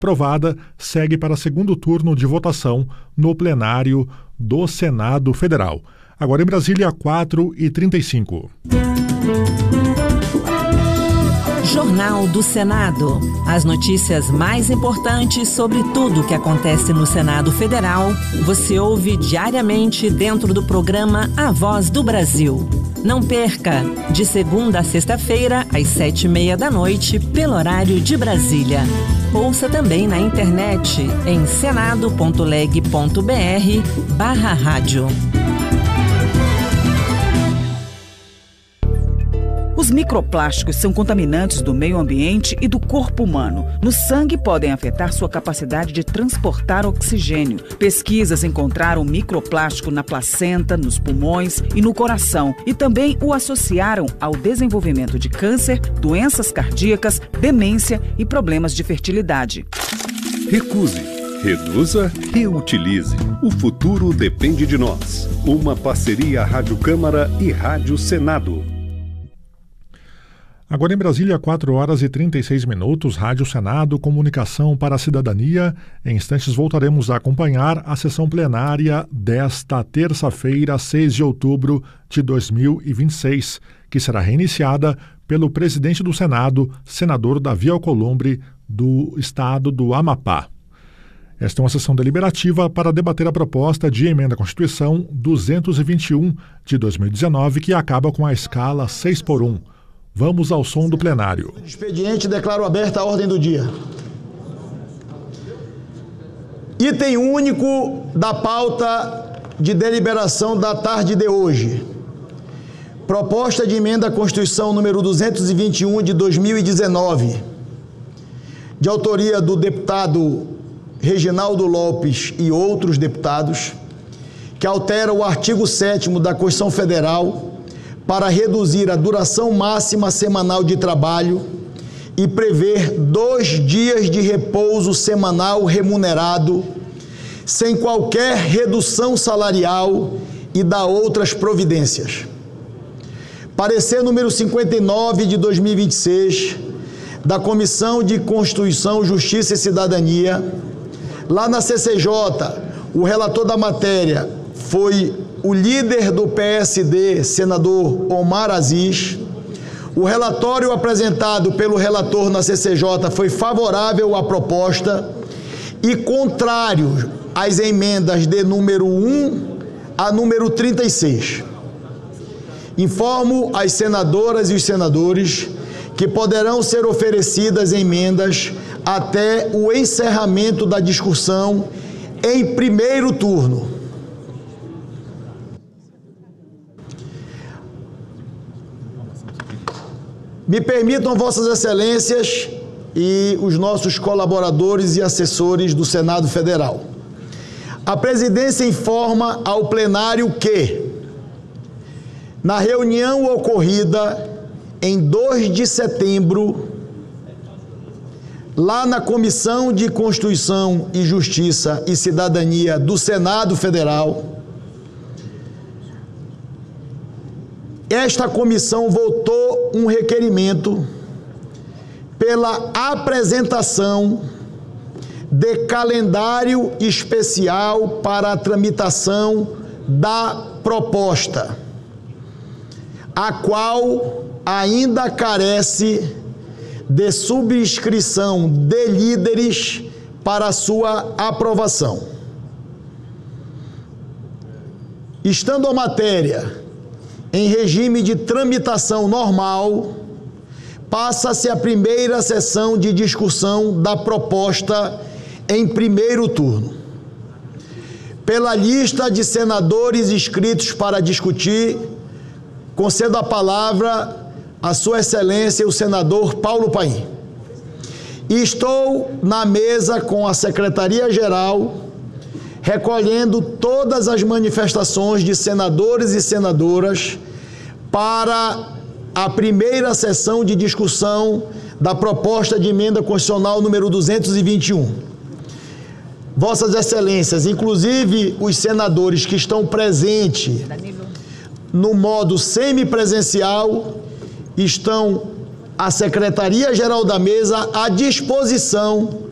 Aprovada, segue para segundo turno de votação no plenário do Senado Federal. Agora em Brasília, 4h35. Jornal do Senado. As notícias mais importantes sobre tudo o que acontece no Senado Federal, você ouve diariamente dentro do programa A Voz do Brasil. Não perca, de segunda a sexta-feira, às 19h30, pelo horário de Brasília. Ouça também na internet em senado.leg.br/rádio. Os microplásticos são contaminantes do meio ambiente e do corpo humano. No sangue podem afetar sua capacidade de transportar oxigênio. Pesquisas encontraram microplástico na placenta, nos pulmões e no coração e também o associaram ao desenvolvimento de câncer, doenças cardíacas, demência e problemas de fertilidade. Recuse, reduza, reutilize. O futuro depende de nós. Uma parceria Rádio Câmara e Rádio Senado. Agora em Brasília, 4h36, Rádio Senado, comunicação para a cidadania. Em instantes voltaremos a acompanhar a sessão plenária desta terça-feira, 6 de outubro de 2026, que será reiniciada pelo presidente do Senado, senador Davi Alcolumbre, do estado do Amapá. Esta é uma sessão deliberativa para debater a proposta de emenda à Constituição 221 de 2019, que acaba com a escala 6x1. Vamos ao som do plenário. Expediente, declaro aberta a ordem do dia. Item único da pauta de deliberação da tarde de hoje. Proposta de emenda à Constituição número 221 de 2019, de autoria do deputado Reginaldo Lopes e outros deputados, que altera o artigo 7º da Constituição Federal para reduzir a duração máxima semanal de trabalho e prever 2 dias de repouso semanal remunerado, sem qualquer redução salarial e dá outras providências. Parecer número 59 de 2026, da Comissão de Constituição, Justiça e Cidadania. Lá na CCJ, o relator da matéria foi o líder do PSD, senador Omar Aziz. O relatório apresentado pelo relator na CCJ foi favorável à proposta e contrário às emendas de número 1 a número 36. Informo as senadoras e os senadores que poderão ser oferecidas emendas até o encerramento da discussão em primeiro turno. Me permitam, Vossas Excelências e os nossos colaboradores e assessores do Senado Federal. A presidência informa ao plenário que, na reunião ocorrida em 2 de setembro, lá na Comissão de Constituição e Justiça e Cidadania do Senado Federal, esta comissão votou um requerimento pela apresentação de calendário especial para a tramitação da proposta, a qual ainda carece de subscrição de líderes para sua aprovação. Estando a matéria em regime de tramitação normal, passa-se a primeira sessão de discussão da proposta em primeiro turno. Pela lista de senadores inscritos para discutir, concedo a palavra a Sua Excelência, o senador Paulo Paim. E estou na mesa com a Secretaria-Geral, recolhendo todas as manifestações de senadores e senadoras para a primeira sessão de discussão da proposta de emenda constitucional número 221. Vossas Excelências, inclusive os senadores que estão presentes no modo semipresencial, estão a Secretaria-Geral da Mesa à disposição